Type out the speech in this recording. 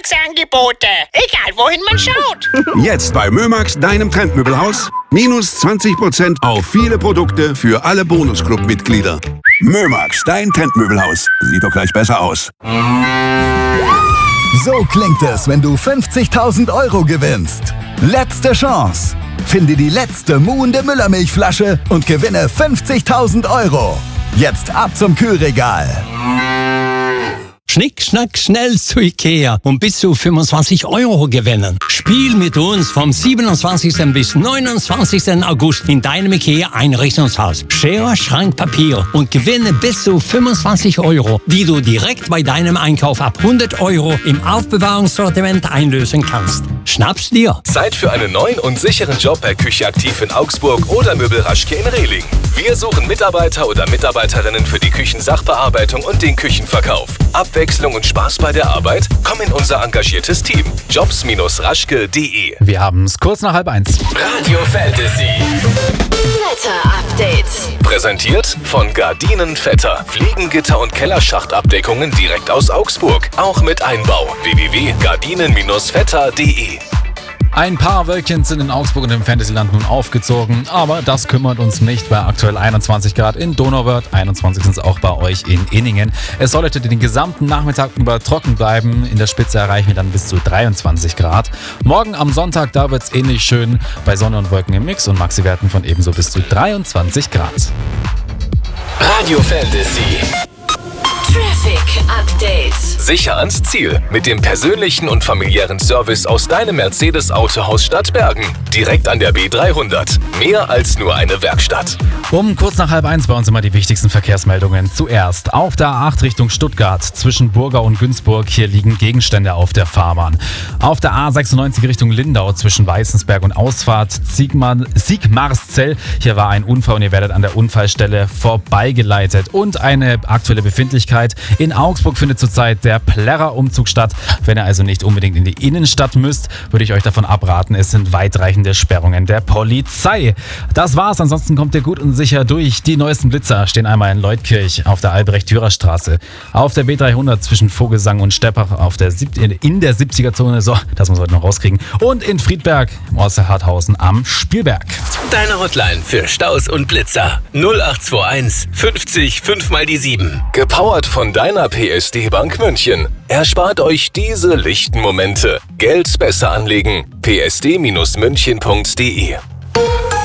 Überraschungsangebote. Egal, wohin man schaut. Jetzt bei Mömax, deinem Trendmöbelhaus. Minus 20% auf viele Produkte für alle Bonusclub-Mitglieder. Mömax, dein Trendmöbelhaus. Sieht doch gleich besser aus. So klingt es, wenn du 50.000 Euro gewinnst. Letzte Chance. Finde die letzte muhende Müllermilchflasche und gewinne 50.000 Euro. Jetzt ab zum Kühlregal. Schnick, schnack, schnell zu Ikea und bis zu 25 Euro gewinnen. Spiel mit uns vom 27. bis 29. August in deinem Ikea-Einrichtungshaus. Schere, Schrank, Papier und gewinne bis zu 25 Euro, die du direkt bei deinem Einkauf ab 100 Euro im Aufbewahrungssortiment einlösen kannst. Schnapp's dir! Zeit für einen neuen und sicheren Job bei Küche aktiv in Augsburg oder Möbel Raschke in Rehling. Wir suchen Mitarbeiter oder Mitarbeiterinnen für die Küchensachbearbeitung und den Küchenverkauf. Abwechslung und Spaß bei der Arbeit? Komm in unser engagiertes Team. Jobs-raschke.de. Wir haben es kurz nach 12:30. Radio Fantasy. Wetter-Update. Präsentiert von Gardinen Vetter. Fliegengitter und Kellerschachtabdeckungen direkt aus Augsburg. Auch mit Einbau. www.gardinen-vetter.de. Ein paar Wölkchen sind in Augsburg und im Fantasyland nun aufgezogen, aber das kümmert uns nicht. Bei aktuell 21 Grad in Donauwörth, 21 sind es auch bei euch in Inningen. Es soll heute den gesamten Nachmittag über trocken bleiben. In der Spitze erreichen wir dann bis zu 23 Grad. Morgen am Sonntag, da wird es ähnlich schön bei Sonne und Wolken im Mix und Maxi-Werten von ebenso bis zu 23 Grad. Radio Fantasy. Traffic Update. Sicher ans Ziel mit dem persönlichen und familiären Service aus deinem Mercedes-Autohaus Stadtbergen. Direkt an der B300. Mehr als nur eine Werkstatt. Um kurz nach 12:30 bei uns immer die wichtigsten Verkehrsmeldungen. Zuerst auf der A8 Richtung Stuttgart zwischen Burgau und Günzburg. Hier liegen Gegenstände auf der Fahrbahn. Auf der A96 Richtung Lindau zwischen Weißensberg und Ausfahrt Sigmarszell. Hier war ein Unfall und ihr werdet an der Unfallstelle vorbeigeleitet. Und eine aktuelle Befindlichkeit. In Augsburg findet zurzeit der Plärrer-Umzug statt. Wenn ihr also nicht unbedingt in die Innenstadt müsst, würde ich euch davon abraten. Es sind weitreichende Sperrungen der Polizei. Das war's. Ansonsten kommt ihr gut und sicher durch. Die neuesten Blitzer stehen einmal in Leutkirch auf der Albrecht-Dürer-Straße, auf der B300 zwischen Vogelsang und Steppach in der 70er-Zone. So, das muss man heute noch rauskriegen. Und in Friedberg im Ortsteil Harthausen am Spielberg. Deine Hotline für Staus und Blitzer. 0821 50 5 mal die 7. Gepowert von deiner PSD-Bank München. Erspart euch diese lichten Momente. Geld besser anlegen. psd-münchen.de